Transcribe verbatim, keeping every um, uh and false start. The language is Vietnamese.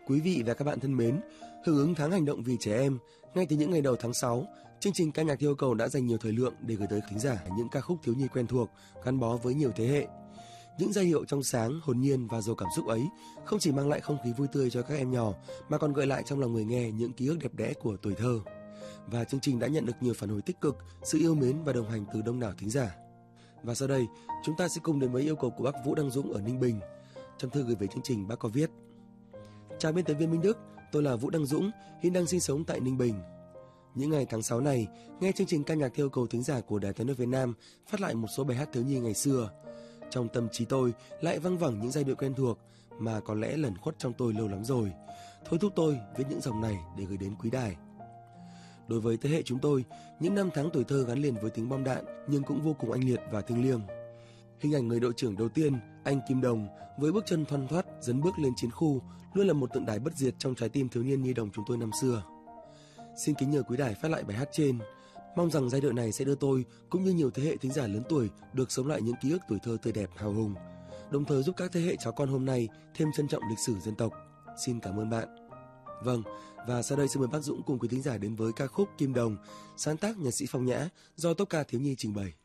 Quý vị và các bạn thân mến, hưởng ứng tháng hành động vì trẻ em, ngay từ những ngày đầu tháng sáu, chương trình ca nhạc theo yêu cầu đã dành nhiều thời lượng để gửi tới khán giả những ca khúc thiếu nhi quen thuộc, gắn bó với nhiều thế hệ. Những giai điệu trong sáng, hồn nhiên và giàu cảm xúc ấy không chỉ mang lại không khí vui tươi cho các em nhỏ, mà còn gợi lại trong lòng người nghe những ký ức đẹp đẽ của tuổi thơ. Và chương trình đã nhận được nhiều phản hồi tích cực, sự yêu mến và đồng hành từ đông đảo thính giả. Và sau đây, chúng ta sẽ cùng đến với yêu cầu của bác Vũ Đăng Dũng ở Ninh Bình. Trong thư gửi về chương trình, bác có viết: Chào biên tập viên Minh Đức, tôi là Vũ Đăng Dũng, hiện đang sinh sống tại Ninh Bình. Những ngày tháng sáu này, nghe chương trình ca nhạc theo yêu cầu thính giả của Đài Tiếng nói Việt Nam phát lại một số bài hát thiếu nhi ngày xưa. Trong tâm trí tôi lại văng vẳng những giai điệu quen thuộc mà có lẽ lẩn khuất trong tôi lâu lắm rồi. Thôi thúc tôi viết những dòng này để gửi đến quý đài. Đối với thế hệ chúng tôi, những năm tháng tuổi thơ gắn liền với tiếng bom đạn nhưng cũng vô cùng oanh liệt và thiêng liêng. Hình ảnh người đội trưởng đầu tiên, anh Kim Đồng, với bước chân thoăn thoắt dấn bước lên chiến khu luôn là một tượng đài bất diệt trong trái tim thiếu niên nhi đồng chúng tôi năm xưa. Xin kính nhờ quý đài phát lại bài hát trên. Mong rằng giai điệu này sẽ đưa tôi cũng như nhiều thế hệ thính giả lớn tuổi được sống lại những ký ức tuổi thơ tươi đẹp hào hùng, đồng thời giúp các thế hệ cháu con hôm nay thêm trân trọng lịch sử dân tộc. Xin cảm ơn bạn. Vâng, và sau đây xin mời bác Dũng cùng quý thính giả đến với ca khúc Kim Đồng, sáng tác nhạc sĩ Phong Nhã do Tốp ca thiếu nhi trình bày.